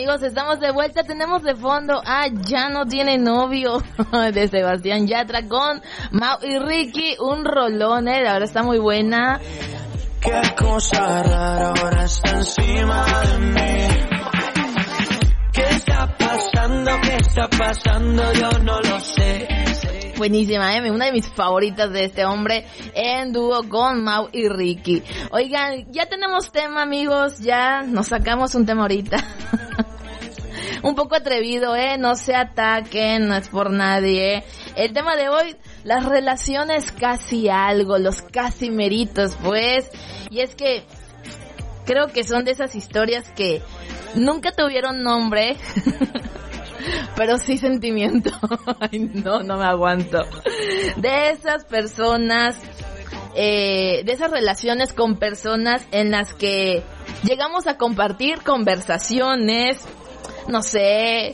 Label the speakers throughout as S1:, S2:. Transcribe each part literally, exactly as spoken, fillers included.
S1: amigos, estamos de vuelta, tenemos de fondo Ah, ya no tiene novio de Sebastián Yatra con Mau y Ricky, un rolón, eh, la verdad está muy buena.
S2: Qué cosa rara ahora está encima de mí. ¿Qué está pasando? ¿Qué está pasando? Yo no lo sé.
S1: Buenísima, ¿eh? Una de mis favoritas de este hombre en dúo con Mau y Ricky. Oigan, ya tenemos tema, amigos, ya nos sacamos un tema ahorita. Un poco atrevido, ¿eh? No se ataquen, no es por nadie. El tema de hoy, las relaciones casi algo, los casi meritos, pues. Y es que creo que son de esas historias que nunca tuvieron nombre, pero sí sentimiento. Ay, no, no me aguanto. De esas personas, eh, de esas relaciones con personas en las que llegamos a compartir conversaciones, no sé,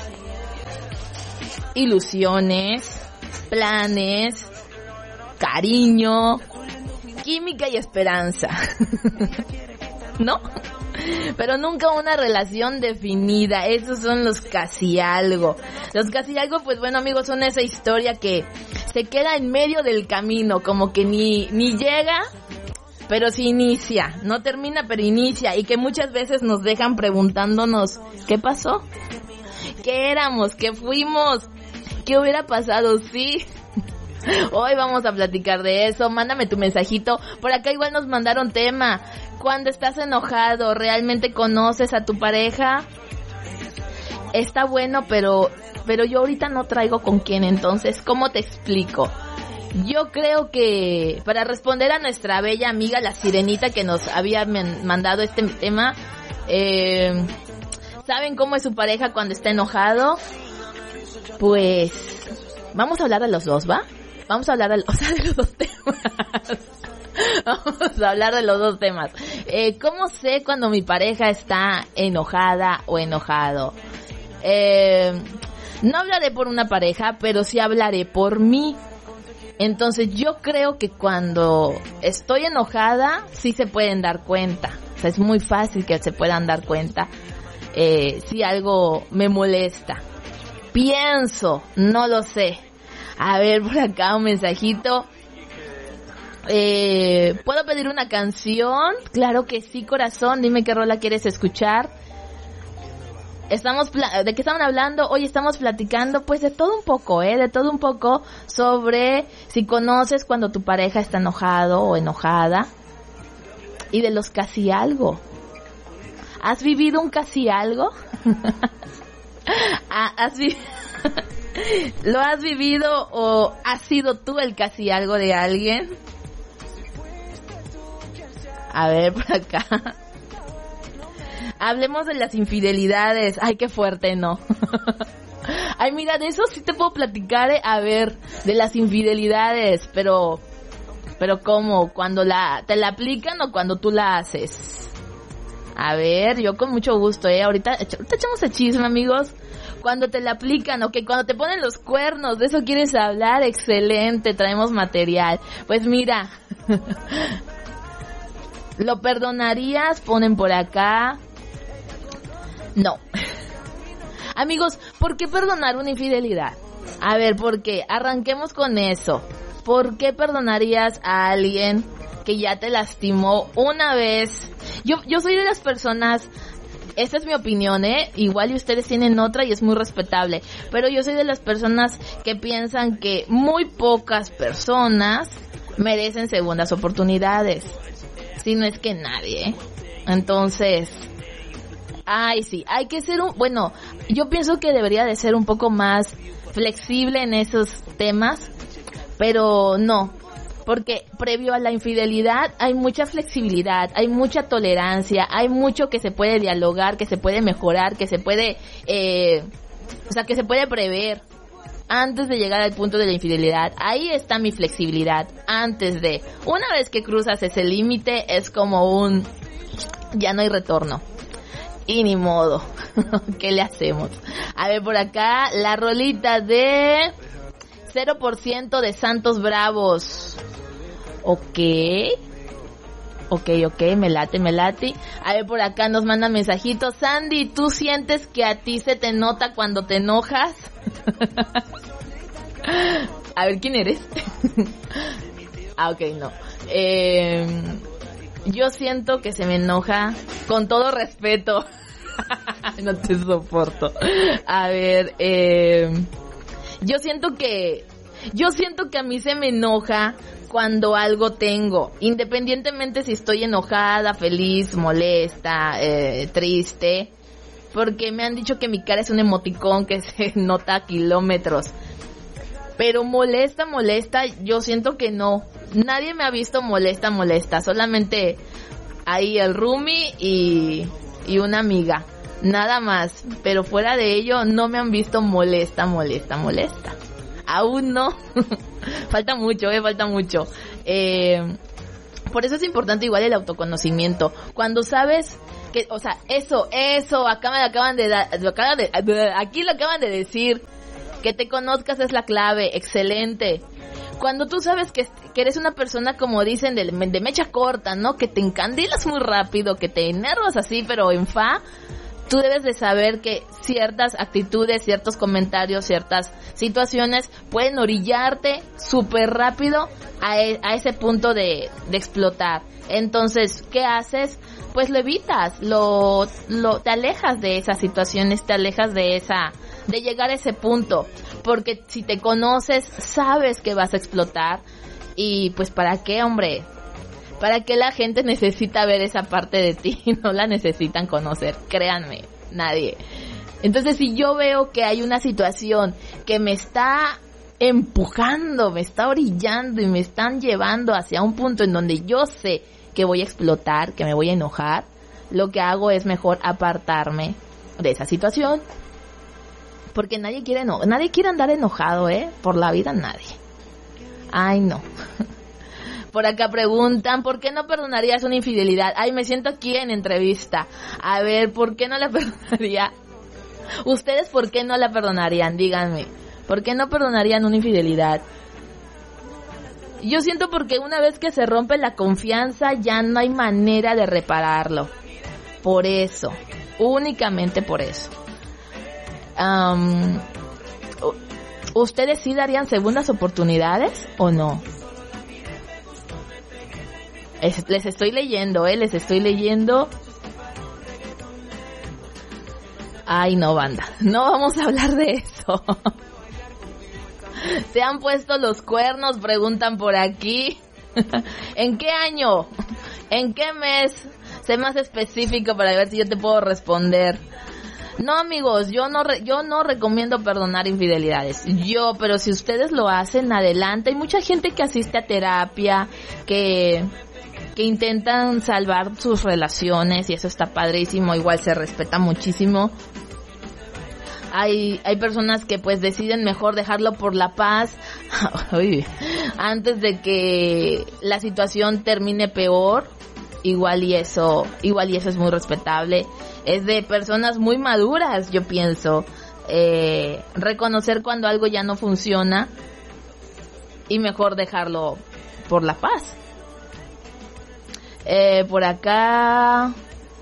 S1: ilusiones, planes, cariño, química y esperanza. ¿No? Pero nunca una relación definida. Esos son los casi algo. Los casi algo, pues bueno, amigos, son esa historia que se queda en medio del camino, como que ni ni llega, pero sí inicia. No termina, pero inicia, y que muchas veces nos dejan preguntándonos, ¿qué pasó? ¿Qué éramos? ¿Qué fuimos? ¿Qué hubiera pasado? Sí. Hoy vamos a platicar de eso. Mándame tu mensajito. Por acá igual nos mandaron tema. Cuando estás enojado, ¿realmente conoces a tu pareja? Está bueno, pero pero yo ahorita no traigo con quién. Entonces, ¿cómo te explico? Yo creo que para responder a nuestra bella amiga la Sirenita, que nos había mandado este tema, eh, ¿saben cómo es su pareja cuando está enojado? Pues vamos a hablar de los dos, ¿va? Vamos a hablar de, o sea, de los dos temas. Vamos a hablar de los dos temas. Eh, ¿Cómo sé cuando mi pareja está enojada o enojado? Eh, no hablaré por una pareja, pero sí hablaré por mí. Entonces yo creo que cuando estoy enojada, sí se pueden dar cuenta. O sea, es muy fácil que se puedan dar cuenta eh, si algo me molesta. Pienso, no lo sé. A ver, por acá un mensajito. Eh, ¿Puedo pedir una canción? Claro que sí, corazón. Dime qué rola quieres escuchar. Estamos pla- ¿De qué estaban hablando? Hoy estamos platicando, pues, de todo un poco, ¿eh? De todo un poco sobre si conoces cuando tu pareja está enojado o enojada. Y de los casi algo. ¿Has vivido un casi algo? ¿Has vivido? ¿Lo has vivido o has sido tú el casi algo de alguien? A ver, por acá. Hablemos de las infidelidades. Ay, qué fuerte, ¿no? Ay, mira, de eso sí te puedo platicar, ¿eh? A ver, de las infidelidades, pero... Pero ¿cómo? ¿Cuando la te la aplican o cuando tú la haces? A ver, yo con mucho gusto, ¿eh? Ahorita, ahorita echamos el chisme, amigos. Cuando te la aplican, ok, cuando te ponen los cuernos, ¿de eso quieres hablar? Excelente, traemos material. Pues mira, ¿lo perdonarías? Ponen por acá. No. Amigos, ¿por qué perdonar una infidelidad? A ver, ¿por qué? Arranquemos con eso. ¿Por qué perdonarías a alguien que ya te lastimó una vez? Yo, yo soy de las personas... Esta es mi opinión, ¿eh? Igual y ustedes tienen otra y es muy respetable. Pero yo soy de las personas que piensan que muy pocas personas merecen segundas oportunidades. Si no es que nadie, ¿eh? Entonces... Ay, sí, hay que ser un... Bueno, yo pienso que debería de ser un poco más flexible en esos temas. Pero no. Porque previo a la infidelidad hay mucha flexibilidad, hay mucha tolerancia, hay mucho que se puede dialogar, que se puede mejorar, que se puede, eh, o sea, que se puede prever antes de llegar al punto de la infidelidad. Ahí está mi flexibilidad, antes de. Una vez que cruzas ese límite es como un, ya no hay retorno. Y ni modo, ¿qué le hacemos? A ver, por acá, la rolita de cero por ciento de Santos Bravos. Ok. Ok, ok, me late, me late. A ver, por acá nos mandan mensajitos. Sandy, ¿tú sientes que a ti se te nota cuando te enojas? A ver, ¿quién eres? Ah, ok, no. Eh, yo siento que se me enoja con todo respeto. No te soporto. A ver, eh, yo siento que... Yo siento que a mí se me enoja cuando algo tengo, independientemente si estoy enojada, feliz, molesta, eh, triste, porque me han dicho que mi cara es un emoticón que se nota a kilómetros. Pero molesta, molesta, yo siento que no. Nadie me ha visto molesta, molesta, solamente ahí el roomie y, y una amiga, nada más. Pero fuera de ello no me han visto molesta, molesta, molesta. Aún no. Falta mucho, eh, falta mucho. Eh, por eso es importante igual el autoconocimiento. Cuando sabes que, o sea, eso, eso, acá me acaban de dar, aquí lo acaban de decir, que te conozcas es la clave, excelente. Cuando tú sabes que, que eres una persona, como dicen, de, de mecha corta, ¿no? Que te encandilas muy rápido, que te enervas así, pero en fa... Tú debes de saber que ciertas actitudes, ciertos comentarios, ciertas situaciones pueden orillarte súper rápido a, e, a ese punto de, de explotar. Entonces, ¿qué haces? Pues lo evitas, lo, lo, te alejas de esas situaciones, te alejas de esa, de llegar a ese punto. Porque si te conoces, sabes que vas a explotar. Y pues, ¿para qué, hombre? ¿Para qué la gente necesita ver esa parte de ti? No la necesitan conocer, créanme, nadie. Entonces, si yo veo que hay una situación que me está empujando, me está orillando y me están llevando hacia un punto en donde yo sé que voy a explotar, que me voy a enojar, lo que hago es mejor apartarme de esa situación. Porque nadie quiere, no, nadie quiere andar enojado, ¿eh? Por la vida, nadie. Ay, no. Por acá preguntan, ¿por qué no perdonarías una infidelidad? Ay, me siento aquí en entrevista. A ver, ¿por qué no la perdonaría? ¿Ustedes por qué no la perdonarían? Díganme. ¿Por qué no perdonarían una infidelidad? Yo siento porque una vez que se rompe la confianza, ya no hay manera de repararlo. Por eso. Únicamente por eso. Um, ¿Ustedes sí darían segundas oportunidades o no? Es, les estoy leyendo, eh, les estoy leyendo. Ay, no, banda, no vamos a hablar de eso. ¿Se han puesto los cuernos? Preguntan por aquí. ¿En qué año? ¿En qué mes? Sé más específico para ver si yo te puedo responder. No, amigos, yo no re, yo no recomiendo perdonar infidelidades. Yo, pero si ustedes lo hacen, adelante. Hay mucha gente que asiste a terapia, que... que intentan salvar sus relaciones y eso está padrísimo, igual se respeta muchísimo. Hay hay personas que pues deciden mejor dejarlo por la paz Uy, antes de que la situación termine peor. Igual y eso, igual y eso es muy respetable. Es de personas muy maduras, yo pienso, eh, reconocer cuando algo ya no funciona y mejor dejarlo por la paz. Eh, por acá...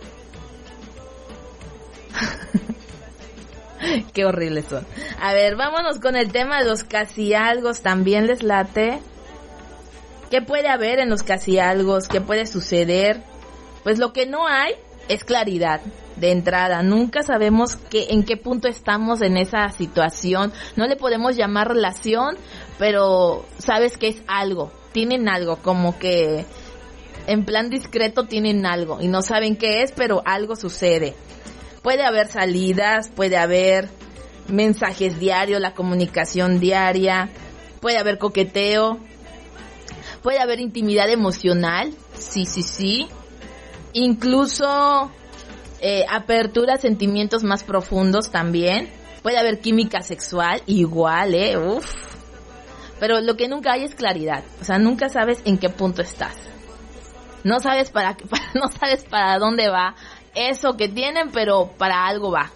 S1: Qué horribles son. A ver, vámonos con el tema de los casi algos. ¿También les late? ¿Qué puede haber en los casi algos? ¿Qué puede suceder? Pues lo que no hay es claridad de entrada. Nunca sabemos qué, en qué punto estamos en esa situación. No le podemos llamar relación, pero sabes que es algo. Tienen algo, como que... en plan discreto tienen algo y no saben qué es, pero algo sucede. Puede haber salidas, puede haber mensajes diarios, la comunicación diaria, puede haber coqueteo, puede haber intimidad emocional, sí, sí, sí. Incluso eh, apertura a sentimientos más profundos también. Puede haber química sexual, igual, eh, uff. Pero lo que nunca hay es claridad, o sea, nunca sabes en qué punto estás. No sabes para, para no sabes para dónde va eso que tienen, pero para algo va.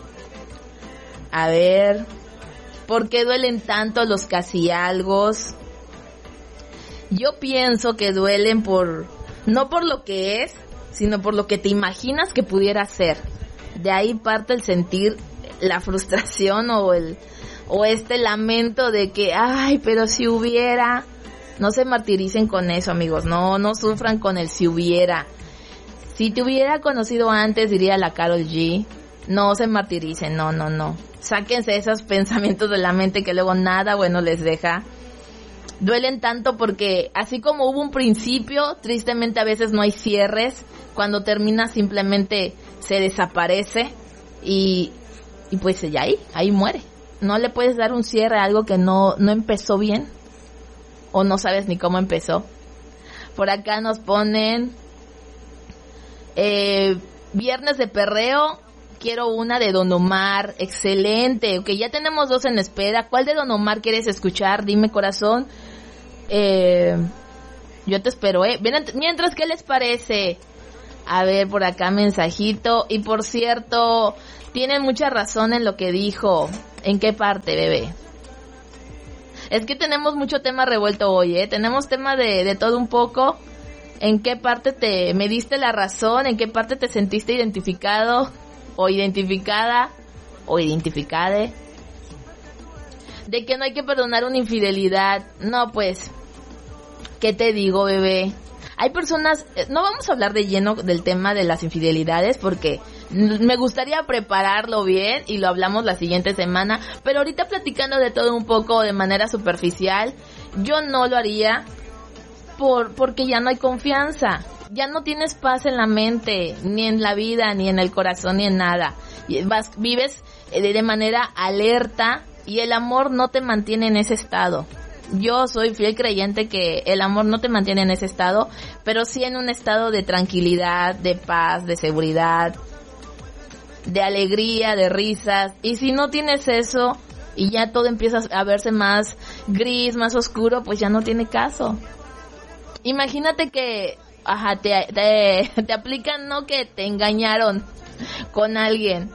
S1: A ver, ¿por qué duelen tanto los casi algos? Yo pienso que duelen por No por lo que es, sino por lo que te imaginas que pudiera ser. De ahí parte el sentir la frustración o el o este lamento de que, ay, pero si hubiera. No se martiricen con eso, amigos. No, no sufran con el si hubiera. Si te hubiera conocido antes, diría la Karol G. No se martiricen, no, no, no. Sáquense esos pensamientos de la mente que luego nada bueno les deja. Duelen tanto porque así como hubo un principio, tristemente a veces no hay cierres. Cuando termina simplemente se desaparece y, y pues ya ahí, ahí muere. No le puedes dar un cierre a algo que no, no empezó bien o no sabes ni cómo empezó. Por acá nos ponen eh, Viernes de Perreo. Quiero una de Don Omar. Excelente. Ok, ya tenemos dos en espera. ¿Cuál de Don Omar quieres escuchar? Dime, corazón. Eh, yo te espero, ¿eh? Mientras, ¿qué les parece? A ver, por acá mensajito. Y por cierto, tienen mucha razón en lo que dijo. ¿En qué parte, bebé? Es que tenemos mucho tema revuelto hoy, ¿eh? Tenemos tema de, de todo un poco. ¿En qué parte te me diste la razón? ¿En qué parte te sentiste identificado? O identificada, o identificade, de que no hay que perdonar una infidelidad. No, pues, ¿qué te digo, bebé? Hay personas, no vamos a hablar de lleno del tema de las infidelidades porque me gustaría prepararlo bien y lo hablamos la siguiente semana, pero ahorita platicando de todo un poco de manera superficial, yo no lo haría por porque ya no hay confianza. Ya no tienes paz en la mente, ni en la vida, ni en el corazón, ni en nada. Vas, vives de manera alerta y el amor no te mantiene en ese estado. Yo soy fiel creyente que el amor no te mantiene en ese estado, pero sí en un estado de tranquilidad, de paz, de seguridad, de alegría, de risas. Y si no tienes eso y ya todo empieza a verse más gris, más oscuro, pues ya no tiene caso. Imagínate que Ajá, te, te, te aplican, ¿no? Que te engañaron con alguien.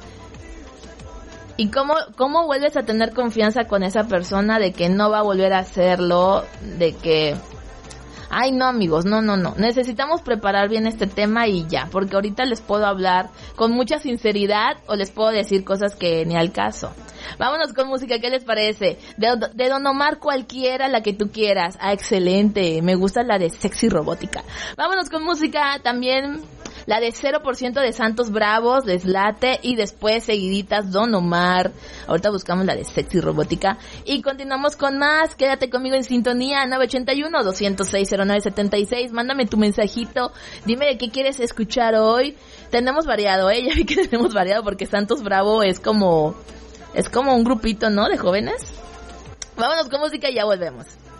S1: ¿Y cómo, cómo vuelves a tener confianza con esa persona de que no va a volver a hacerlo? De que... Ay, no, amigos, no, no, no. Necesitamos preparar bien este tema y ya. Porque ahorita les puedo hablar con mucha sinceridad o les puedo decir cosas que ni al caso. Vámonos con música, ¿qué les parece? De, de Don Omar cualquiera, la que tú quieras. Ah, excelente. Me gusta la de Sexy Robótica. Vámonos con música también. La de cero por ciento de Santos Bravos, Deslate, y después seguiditas Don Omar. Ahorita buscamos la de Sexy Robótica y continuamos con más. Quédate conmigo en sintonía. Nueve ocho uno, dos cero seis, cero nueve siete seis. Mándame tu mensajito, dime de qué quieres escuchar hoy. Tenemos variado, eh, ya vi que tenemos variado porque Santos Bravo es como es como un grupito, ¿no? De jóvenes. Vámonos con música y ya volvemos.